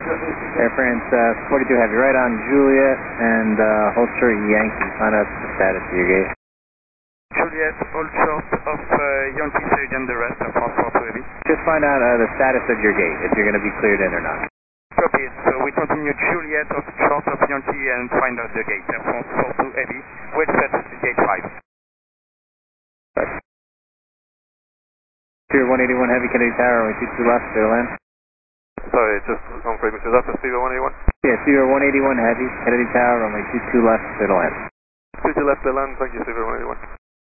Air France 42 Heavy, right on Juliet and hold short Yankee. Find out the status of your gate. Juliet, hold short of Yankee Surgeon, the rest of Transport Heavy. Just find out the status of your gate, if you're going to be cleared in or not. Copy it. So we continue Juliet of short of Yankee and find out the gate. Air France 42 Heavy, we'll set gate 5. Right. Speedbird 181 Heavy, Kennedy Tower, only 22 left, clear to land. Sorry, just on frequency. Is that for Speedbird 181? Yeah, Speedbird 181 Heavy, Kennedy Tower, only 22 left, clear to land. 22 left to land, thank you, Speedbird 181.